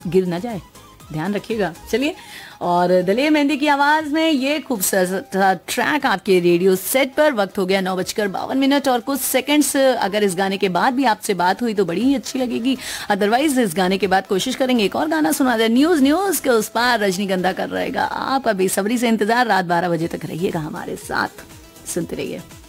गिर ना जाए, ध्यान रखिएगा। चलिए, और दलेर मेहंदी की आवाज में ये खूबसूरत ट्रैक आपके रेडियो सेट पर। वक्त हो गया 9:52 और कुछ सेकंड्स। अगर इस गाने के बाद भी आपसे बात हुई तो बड़ी ही अच्छी लगेगी, अदरवाइज इस गाने के बाद कोशिश करेंगे एक और गाना सुना दे। न्यूज के उस पार रजनीगंधा कर रहेगा आपका बेसब्री से इंतजार। रात 12 बजे तक रहिएगा हमारे साथ, सुनते रहिए।